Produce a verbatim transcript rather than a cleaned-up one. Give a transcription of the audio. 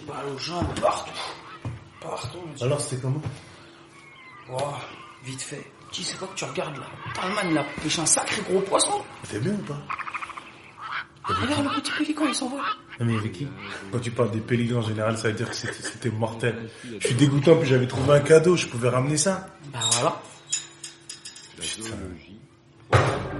J'ai mal aux jambes, partout. Partout, monsieur. Alors, c'était comment? Oh, vite fait. Tu sais quoi que tu regardes là? Talman, il a pêché un sacré gros poisson. T'es bien ou pas? Regarde le petit pélican, il s'envole. Non mais avec qui? Quand tu parles des pélicans en général, ça veut dire que c'était, c'était mortel. Je suis dégoûtant, puis j'avais trouvé un cadeau, je pouvais ramener ça. Bah voilà. Putain.